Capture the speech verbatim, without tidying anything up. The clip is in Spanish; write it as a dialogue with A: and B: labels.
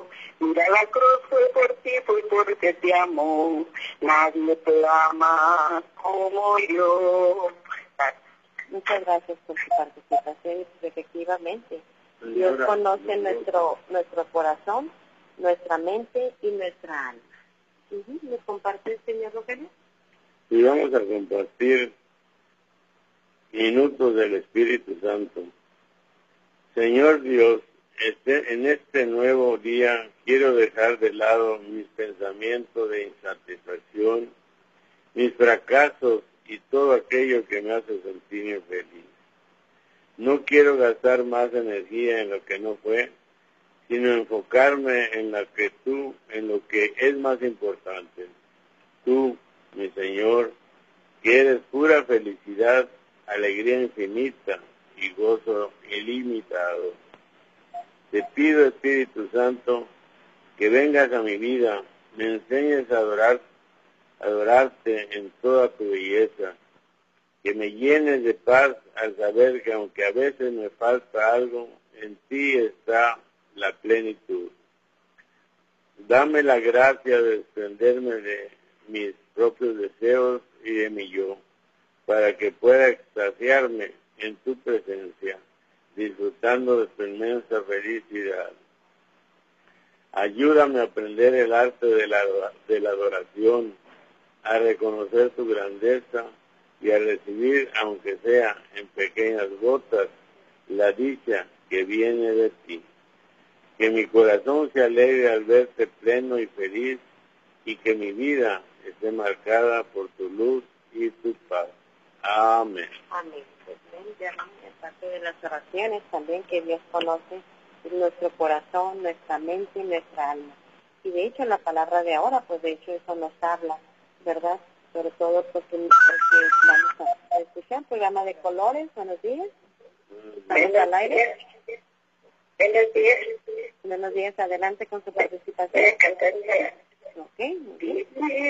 A: Mira, la cruz fue por ti, fue porque te amó. Nadie te ama como yo.
B: Muchas gracias por su participación. Efectivamente, Dios conoce nuestro nuestro corazón, nuestra mente y nuestra alma. Uh-huh. ¿Me comparte el señor Rogelio?
C: Y vamos a compartir minutos del Espíritu Santo. Señor Dios, este, en este nuevo día quiero dejar de lado mis pensamientos de insatisfacción, mis fracasos y todo aquello que me hace sentir infeliz. No quiero gastar más energía en lo que no fue, sino enfocarme en lo que tú, en lo que es más importante. Tú, mi Señor, que eres pura felicidad, alegría infinita y gozo ilimitado. Te pido, Espíritu Santo, que vengas a mi vida, me enseñes a adorar, adorarte en toda tu belleza, que me llenes de paz al saber que aunque a veces me falta algo, en ti está la plenitud. Dame la gracia de desprenderme de mis propios deseos y de mi yo, para que pueda extasiarme en tu presencia, disfrutando de tu inmensa felicidad. Ayúdame a aprender el arte de la, de la adoración, a reconocer tu grandeza y a recibir, aunque sea en pequeñas gotas, la dicha que viene de ti. Que mi corazón se alegre al verte pleno y feliz y que mi vida esté marcada por tu luz y tu paz. Amén.
B: Amén. Pues ven, ya en parte de las oraciones también que Dios conoce nuestro corazón, nuestra mente y nuestra alma. Y de hecho la palabra de ahora, pues de hecho eso nos habla, ¿verdad? Sobre todo porque, porque vamos a escuchar programa de colores. Buenos días. ¿Estamos al aire?
A: Buenos días.
B: Buenos días. Adelante con su participación. Ok,